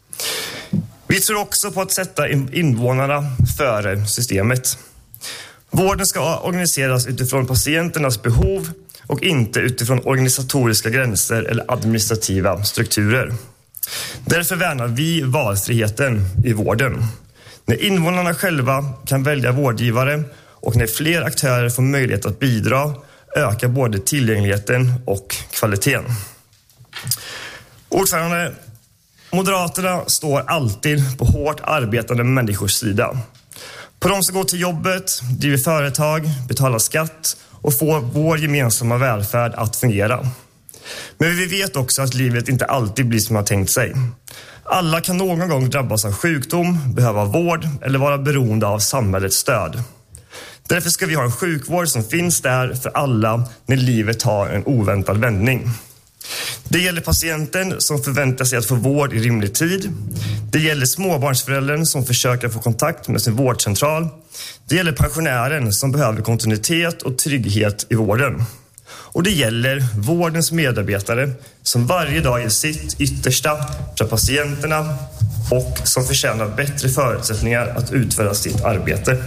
Vi tror också på att sätta invånarna före systemet. Vården ska organiseras utifrån patienternas behov och inte utifrån organisatoriska gränser eller administrativa strukturer. Därför värnar vi valfriheten i vården. När invånarna själva kan välja vårdgivare och när fler aktörer får möjlighet att bidra ökar både tillgängligheten och kvaliteten. Ordförande, Moderaterna står alltid på hårt arbetande människors sida. På de som går till jobbet, driver företag, betalar skatt och får vår gemensamma välfärd att fungera. Men vi vet också att livet inte alltid blir som man tänkt sig. Alla kan någon gång drabbas av sjukdom, behöva vård eller vara beroende av samhällets stöd. Därför ska vi ha en sjukvård som finns där för alla när livet tar en oväntad vändning. Det gäller patienten som förväntar sig att få vård i rimlig tid. Det gäller småbarnsföräldern som försöker få kontakt med sin vårdcentral. Det gäller pensionären som behöver kontinuitet och trygghet i vården. Och det gäller vårdens medarbetare som varje dag gör sitt yttersta för patienterna och som förtjänar bättre förutsättningar att utföra sitt arbete.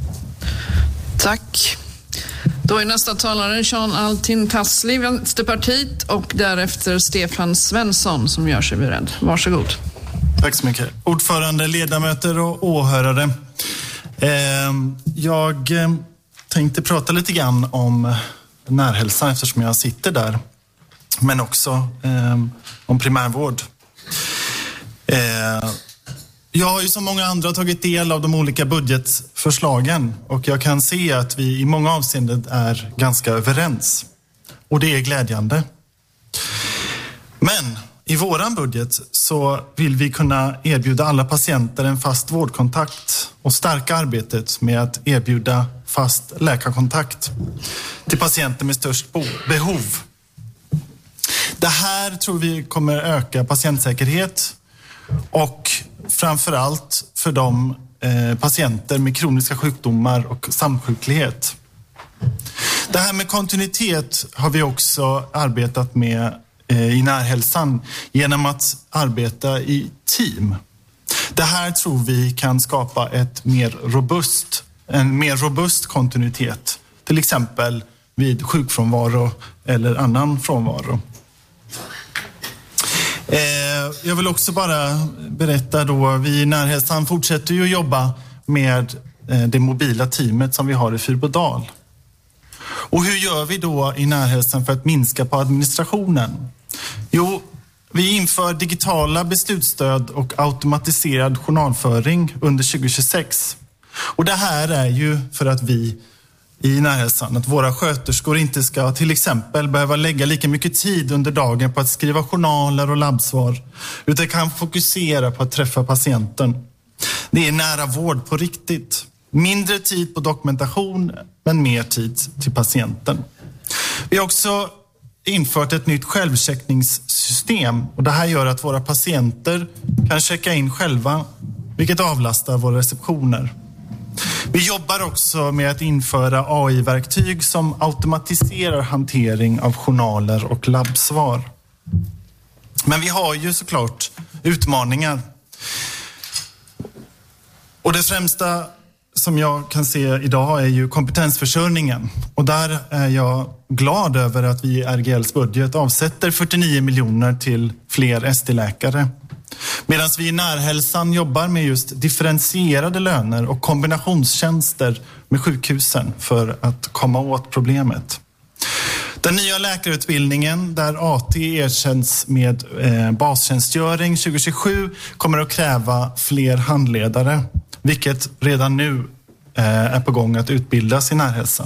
Tack. Då är nästa talare Jean Altin Tassli, Vänsterpartiet, och därefter Stefan Svensson som gör sig beredd. Varsågod. Tack så mycket. Ordförande, ledamöter och åhörare. Eh, jag eh, tänkte prata lite grann om Närhälsan eftersom jag sitter där. Men också eh, om primärvård. Eh, Jag har ju som många andra tagit del av de olika budgetförslagen och jag kan se att vi i många avseenden är ganska överens. Och det är glädjande. Men i våran budget så vill vi kunna erbjuda alla patienter en fast vårdkontakt och stärka arbetet med att erbjuda fast läkarkontakt till patienter med störst behov. Det här tror vi kommer öka patientsäkerhet och framförallt för de eh, patienter med kroniska sjukdomar och samsjuklighet. Det här med kontinuitet har vi också arbetat med eh, i Närhälsan genom att arbeta i team. Det här tror vi kan skapa ett mer robust, en mer robust kontinuitet. Till exempel vid sjukfrånvaro eller annan frånvaro. Jag vill också bara berätta då, vi i Närhälsan fortsätter ju att jobba med det mobila teamet som vi har i Fyrbodal. Och hur gör vi då i Närhälsan för att minska på administrationen? Jo, vi inför digitala beslutsstöd och automatiserad journalföring under tjugo tjugosex. Och det här är ju för att vi i Närhälsan, att våra sköterskor inte ska till exempel behöva lägga lika mycket tid under dagen på att skriva journaler och labbsvar, utan kan fokusera på att träffa patienten. Det är nära vård på riktigt. Mindre tid på dokumentation, men mer tid till patienten. Vi har också infört ett nytt självcheckningssystem, och det här gör att våra patienter kan checka in själva, vilket avlastar våra receptioner. Vi jobbar också med att införa A I-verktyg som automatiserar hantering av journaler och labbsvar. Men vi har ju såklart utmaningar. Och det främsta som jag kan se idag är ju kompetensförsörjningen. Och där är jag glad över att vi i R G L:s budget avsätter fyrtionio miljoner till fler S T-läkare. Medan vi i Närhälsan jobbar med just differentierade löner och kombinationstjänster med sjukhusen för att komma åt problemet. Den nya läkarutbildningen där A T erkänns med eh, bastjänstgöring tjugo tjugosju kommer att kräva fler handledare, vilket redan nu eh, är på gång att utbildas i Närhälsan.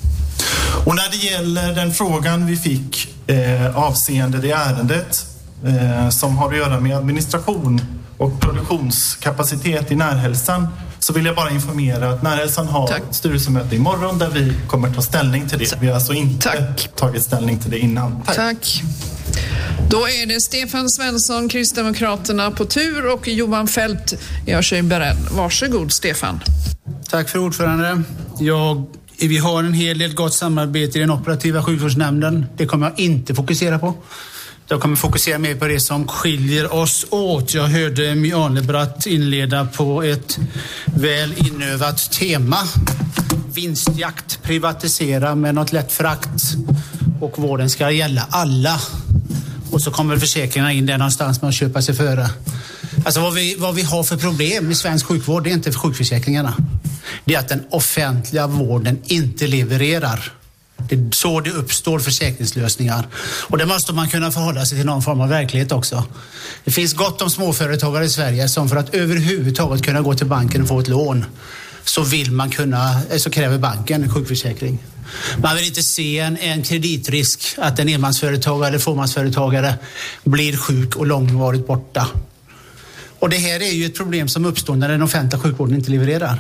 Och när det gäller den frågan vi fick eh, avseende det ärendet eh, som har att göra med administration och produktionskapacitet i Närhälsan, så vill jag bara informera att Närhälsan har Tack. ett styrelsemöte imorgon där vi kommer ta ställning till det. Vi har alltså inte Tack. tagit ställning till det innan. Tack. Tack. Då är det Stefan Svensson, Kristdemokraterna på tur, och Johan Fält gör sig beredd. Varsågod Stefan. Tack för ordförande. Jag, vi har en hel del gott samarbete i den operativa sjukvårdsnämnden. Det kommer jag inte fokusera på. Jag kommer fokusera mer på det som skiljer oss åt. Jag hörde My Arnebratt inleda på ett väl inövat tema. Vinstjakt, privatisera med något lätt förakt. Och vården ska gälla alla. Och så kommer försäkringarna in där någonstans med att köpa sig före. Alltså vad vi, vad vi har för problem i svensk sjukvård, det är inte för sjukförsäkringarna. Det är att den offentliga vården inte levererar. Det är så det uppstår försäkringslösningar. Och det måste man kunna förhålla sig till någon form av verklighet också. Det finns gott om småföretagare i Sverige som för att överhuvudtaget kunna gå till banken och få ett lån, så vill man kunna, så kräver banken en sjukförsäkring. Man vill inte se en, en kreditrisk att en enmansföretagare eller fåmansföretagare blir sjuk och långvarigt borta. Och det här är ju ett problem som uppstår när den offentliga sjukvården inte levererar.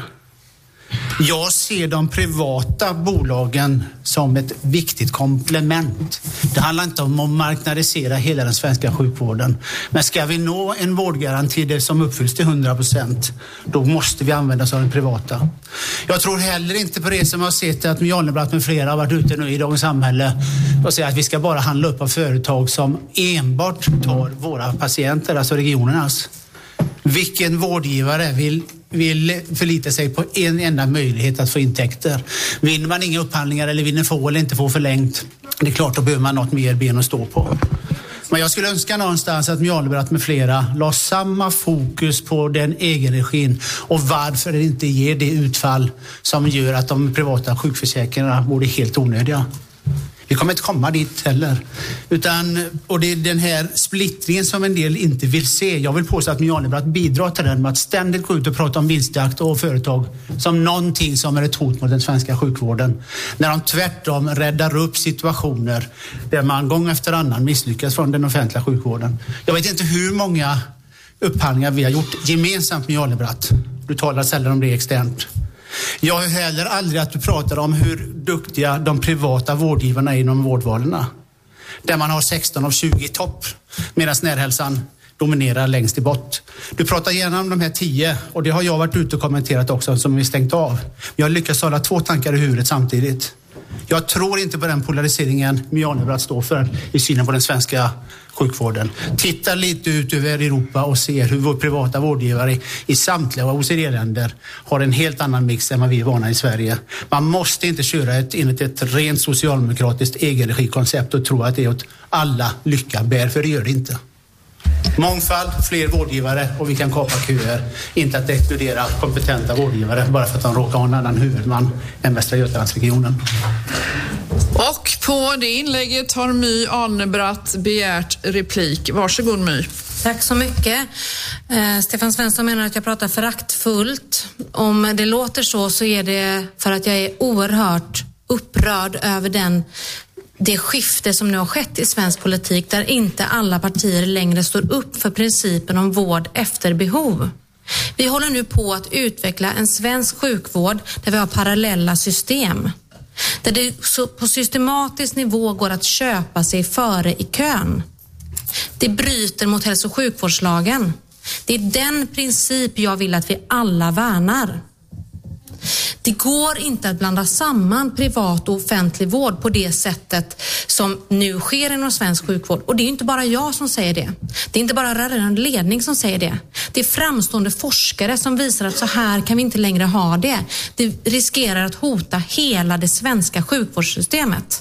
Jag ser de privata bolagen som ett viktigt komplement. Det handlar inte om att marknadisera hela den svenska sjukvården. Men ska vi nå en vårdgaranti som uppfylls till hundra procent, då måste vi använda oss av den privata. Jag tror heller inte på det som jag har sett att My Arnebratt med flera har varit ute nu i Dagens Samhälle och säger att vi ska bara handla upp av företag som enbart tar våra patienter, alltså regionernas. Vilken vårdgivare vill, vill förlita sig på en enda möjlighet att få intäkter? Vinner man inga upphandlingar eller vinner få eller inte få förlängt, det är klart då behöver man något mer ben att stå på. Men jag skulle önska någonstans att My Arnebratt med flera la samma fokus på den egenregin och varför det inte ger det utfall som gör att de privata sjukförsäkringarna borde helt onödiga. Vi kommer inte komma dit heller. Utan, och det är den här splittringen som en del inte vill se. Jag vill påstå att My Arnebratt bidrar till den med att ständigt gå ut och prata om vinstjakt och företag som någonting som är ett hot mot den svenska sjukvården. När de tvärtom räddar upp situationer där man gång efter annan misslyckas från den offentliga sjukvården. Jag vet inte hur många upphandlingar vi har gjort gemensamt med Arnebratt. Du talar sällan om det externt. Jag hör heller aldrig att du pratar om hur duktiga de privata vårdgivarna är inom vårdvalerna. Där man har sexton av tjugo i topp, medan Närhälsan dominerar längst i bort. Du pratar gärna om de här tio, och det har jag varit ute och kommenterat också som vi stängt av. Jag har lyckats hålla två tankar i huvudet samtidigt. Jag tror inte på den polariseringen Mjölnebrat står för i synen på den svenska sjukvården. Titta lite ut över Europa och se hur vår privata vårdgivare i samtliga O E C D-länder har en helt annan mix än vad vi är vana i Sverige. Man måste inte köra ett, enligt ett rent socialdemokratiskt egenregikoncept och tro att det är åt alla lycka bär, för det gör det inte. Mångfald, fler vårdgivare och vi kan kapa köer. Inte att exkludera kompetenta vårdgivare bara för att de råkar ha en annan huvudman än Västra Götalandsregionen. Och på det inlägget har My Alnebratt begärt replik. Varsågod My. Tack så mycket. Eh, Stefan Svensson menar att jag pratar föraktfullt. Om det låter så så är det för att jag är oerhört upprörd över den det skifte som nu har skett i svensk politik där inte alla partier längre står upp för principen om vård efter behov. Vi håller nu på att utveckla en svensk sjukvård där vi har parallella system. Där det på systematisk nivå går att köpa sig före i kön. Det bryter mot hälso- och sjukvårdslagen. Det är den princip jag vill att vi alla värnar. Det går inte att blanda samman privat och offentlig vård på det sättet som nu sker inom svensk sjukvård. Och det är inte bara jag som säger det. Det är inte bara rörande ledning som säger det. Det är framstående forskare som visar att så här kan vi inte längre ha det. Det riskerar att hota hela det svenska sjukvårdssystemet.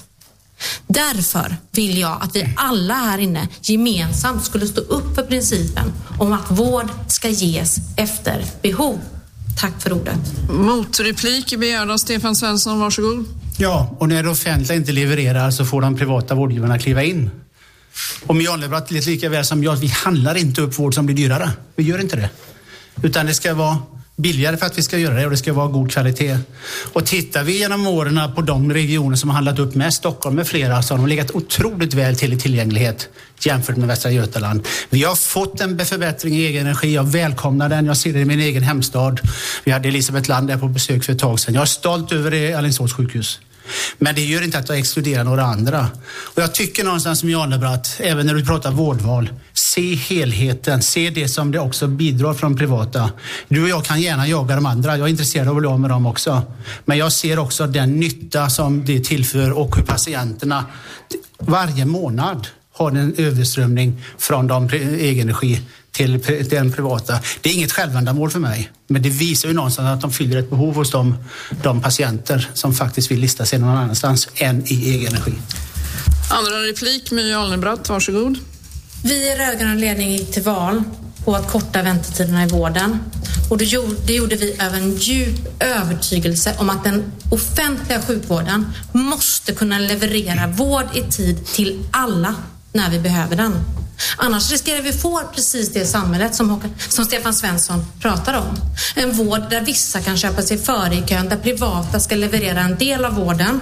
Därför vill jag att vi alla här inne gemensamt skulle stå upp för principen om att vård ska ges efter behov. Tack för ordet. Motreplik begärd av Stefan Svensson, varsågod. Ja, och när det offentliga inte levererar så får de privata vårdgivarna kliva in. Och Mjölnebrat lite lika väl som jag, vi handlar inte upp vård som blir dyrare. Vi gör inte det. Utan det ska vara billigare för att vi ska göra det och det ska vara god kvalitet. Och tittar vi genom åren på de regioner som har handlat upp mest, Stockholm med flera, så har de legat otroligt väl till i tillgänglighet jämfört med Västra Götaland. Vi har fått en förbättring i egen energi. Jag välkomnar den. Jag ser det i min egen hemstad. Vi hade Elisabeth Land där på besök för ett tag sedan. Jag är stolt över det i Alingsås sjukhus. Men det gör inte att jag exkluderar några andra. Och jag tycker någonstans som Mjölnebrat, även när du pratar vårdval, se helheten, se det som det också bidrar från privata. Du och jag kan gärna jaga de andra, jag är intresserad av att bli av med dem också. Men jag ser också den nytta som det tillför och hur patienterna varje månad har en överströmning från de egen energi till den privata. Det är inget självändamål för mig, men det visar ju någonstans att de fyller ett behov hos de, de patienter som faktiskt vill lista sig någon annanstans än i egen energi. Andra replik, My Alnebratt, varsågod. Vi i rödgrön ledning gick till val på att korta väntetiderna i vården. Och det gjorde, det gjorde vi över en djup övertygelse om att den offentliga sjukvården måste kunna leverera vård i tid till alla när vi behöver den. Annars riskerar vi få precis det samhället som, som Stefan Svensson pratar om. En vård där vissa kan köpa sig före i kön, där privata ska leverera en del av vården.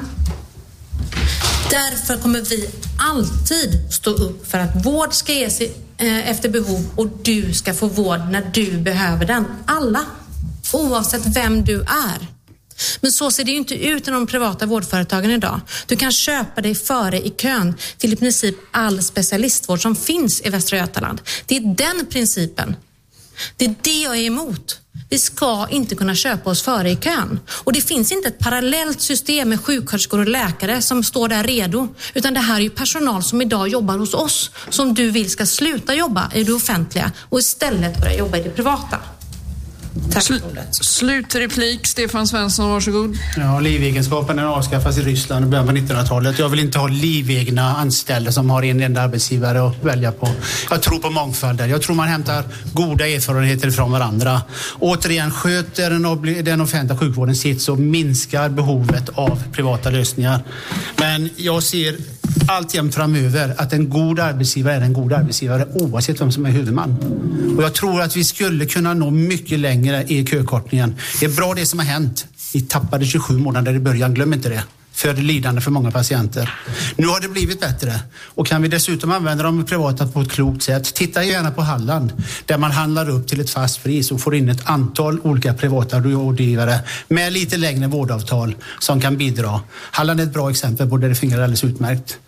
Därför kommer vi alltid stå upp för att vård ska ges efter behov och du ska få vård när du behöver den. Alla, oavsett vem du är. Men så ser det ju inte ut i de privata vårdföretagen idag. Du kan köpa dig före i kön till i princip all specialistvård som finns i Västra Götaland. Det är den principen. Det är det jag är emot. Vi ska inte kunna köpa oss före i kön. Och det finns inte ett parallellt system med sjuksköterskor och läkare som står där redo. Utan det här är ju personal som idag jobbar hos oss. Som du vill ska sluta jobba i det offentliga och istället börja jobba i det privata. Tack för ordet. Slutreplik, Stefan Svensson, varsågod. Ja, livegenskapen den avskaffas i Ryssland i början på nittonhundratalet. Jag vill inte ha livegna anställda som har en enda arbetsgivare att välja på. Jag tror på mångfald. Jag tror man hämtar goda erfarenheter från varandra. Återigen, sköter den, den offentliga sjukvården sitt så minskar behovet av privata lösningar. Men jag ser alltjämt framöver att en god arbetsgivare är en god arbetsgivare oavsett vem som är huvudman. Och jag tror att vi skulle kunna nå mycket längre i kökortningen. Det är bra det som har hänt. Vi tappade tjugosju månader i början, glöm inte det. För lidande för många patienter. Nu har det blivit bättre. Och kan vi dessutom använda de privata på ett klokt sätt. Titta gärna på Halland. Där man handlar upp till ett fast pris och får in ett antal olika privata rådgivare. Med lite längre vårdavtal som kan bidra. Halland är ett bra exempel på där det fungerar alldeles utmärkt.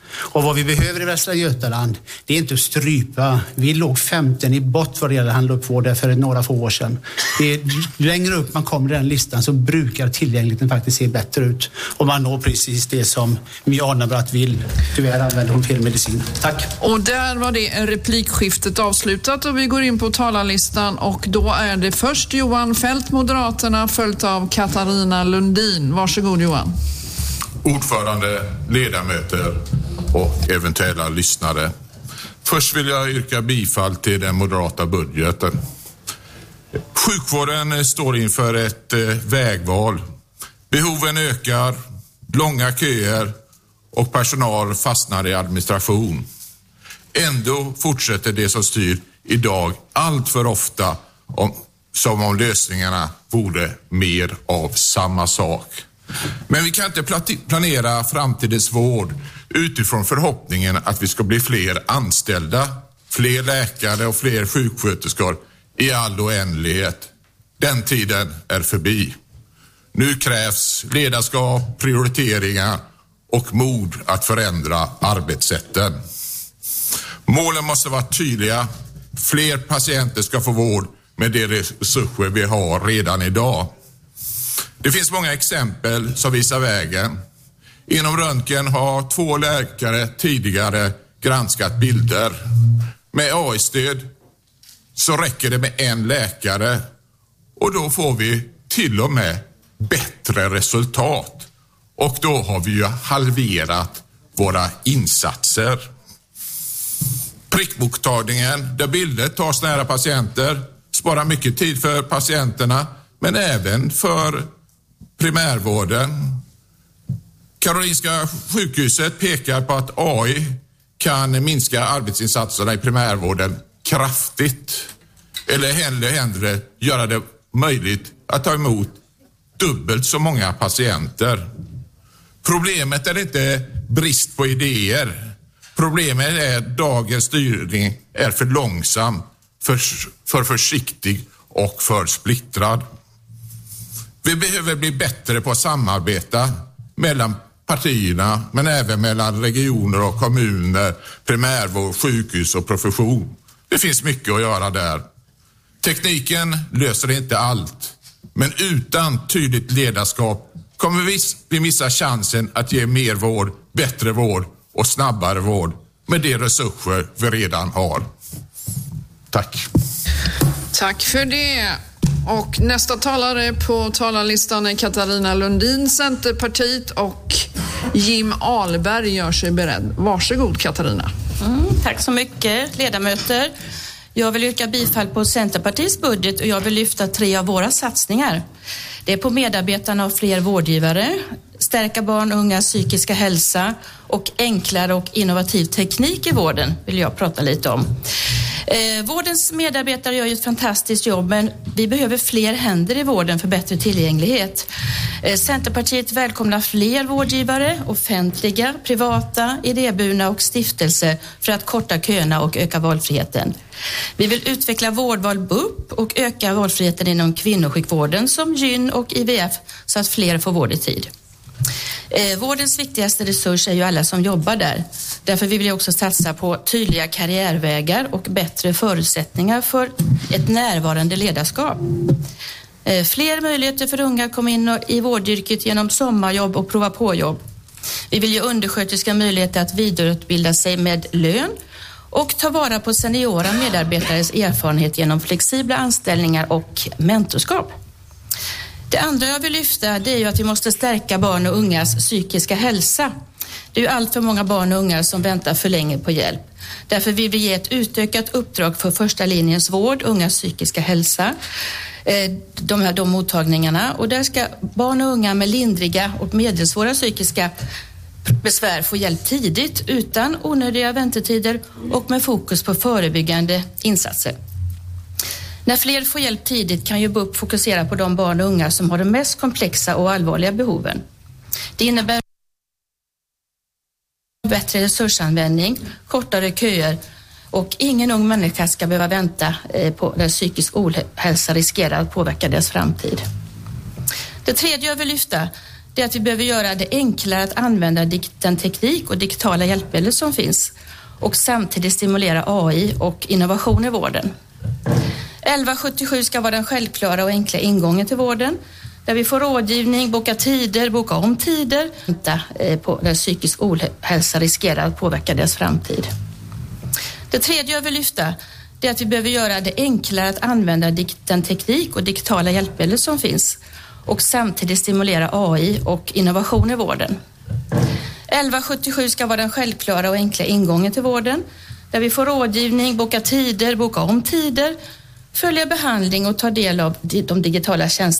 Och vad vi behöver i Västra Götaland, det är inte att strypa. Vi låg femton i bott vad det gäller handla upp vård för några få år sedan. Det är, längre upp man kommer i den listan så brukar tillgängligheten faktiskt se bättre ut. Och man når precis det som Mia Arnebratt vill. Tyvärr använder hon fel medicin. Tack. Och där var det replikskiftet avslutat och vi går in på talarlistan och då är det först Johan Fält, Moderaterna, följt av Katarina Lundin. Varsågod Johan. Ordförande, ledamöter och eventuella lyssnare. Först vill jag yrka bifall till den moderata budgeten. Sjukvården står inför ett vägval. Behoven ökar, långa köer och personal fastnar i administration. Ändå fortsätter det som styr idag allt för ofta om, som om lösningarna vore mer av samma sak. Men vi kan inte planera framtidens vård utifrån förhoppningen att vi ska bli fler anställda, fler läkare och fler sjuksköterskor i all oändlighet. Den tiden är förbi. Nu krävs ledarskap, prioriteringar och mod att förändra arbetssätten. Målen måste vara tydliga. Fler patienter ska få vård med de resurser vi har redan idag. Det finns många exempel som visar vägen. Inom röntgen har två läkare tidigare granskat bilder. Med A I-stöd så räcker det med en läkare och då får vi till och med bättre resultat. Och då har vi ju halverat våra insatser. Prickmottagningen där bilder tas nära patienter sparar mycket tid för patienterna men även för primärvården. Karolinska sjukhuset pekar på att A I kan minska arbetsinsatserna i primärvården kraftigt. Eller hellre hellre göra det möjligt att ta emot dubbelt så många patienter. Problemet är inte brist på idéer. Problemet är att dagens styrning är för långsam, för, för försiktig och för splittrad. Vi behöver bli bättre på att samarbeta mellan partierna men även mellan regioner och kommuner, primärvård, sjukhus och profession. Det finns mycket att göra där. Tekniken löser inte allt, men utan tydligt ledarskap kommer vi missa chansen att ge mer vård, bättre vård och snabbare vård med de resurser vi redan har. Tack. Tack för det. Och nästa talare på talarlistan är Katarina Lundin, Centerpartiet, och Jim Ahlberg gör sig beredd. Varsågod Katarina. Mm, tack så mycket ledamöter. Jag vill yrka bifall på Centerpartiets budget och jag vill lyfta tre av våra satsningar. Det är på medarbetarna och fler vårdgivare, stärka barn och ungas psykiska hälsa och enklare och innovativ teknik i vården vill jag prata lite om. Eh, vårdens medarbetare gör ju ett fantastiskt jobb men vi behöver fler händer i vården för bättre tillgänglighet. Eh, Centerpartiet välkomnar fler vårdgivare, offentliga, privata, idéburna och stiftelse för att korta köerna och öka valfriheten. Vi vill utveckla vårdval B U P och öka valfriheten inom kvinnosjukvården som gyn och I V F så att fler får vård i tid. Eh, vårdens viktigaste resurs är ju alla som jobbar där. Därför vill vi också satsa på tydliga karriärvägar och bättre förutsättningar för ett närvarande ledarskap. Eh, fler möjligheter för unga att komma in i vårdyrket genom sommarjobb och prova på jobb. Vi vill ge undersköterska möjligheter att vidareutbilda sig med lön och ta vara på seniora medarbetares erfarenhet genom flexibla anställningar och mentorskap. Det andra jag vill lyfta det är ju att vi måste stärka barn och ungas psykiska hälsa. Det är ju allt för många barn och unga som väntar för länge på hjälp. Därför vill vi ge ett utökat uppdrag för första linjens vård, ungas psykiska hälsa, de här de mottagningarna. Och där ska barn och unga med lindriga och medelsvåra psykiska besvär få hjälp tidigt utan onödiga väntetider och med fokus på förebyggande insatser. När fler får hjälp tidigt kan ju B U P fokusera på de barn och unga som har de mest komplexa och allvarliga behoven. Det innebär bättre resursanvändning, kortare köer och ingen ung människa ska behöva vänta på där psykisk ohälsa riskerar att påverka deras framtid. Det tredje jag vill lyfta det är att vi behöver göra det enklare att använda den teknik och digitala hjälpmedel som finns och samtidigt stimulera A I och innovation i vården. elva sjuttiosju ska vara den självklara och enkla ingången till vården där vi får rådgivning, boka tider, boka om tider på där psykisk ohälsa riskerar att påverka deras framtid. Det tredje jag vill lyfta det är att vi behöver göra det enklare att använda den teknik och digitala hjälpmedel som finns och samtidigt stimulera A I och innovation i vården. elva sjuttiosju ska vara den självklara och enkla ingången till vården där vi får rådgivning, boka tider, boka om tider, följa behandling och ta del av de digitala tjänsterna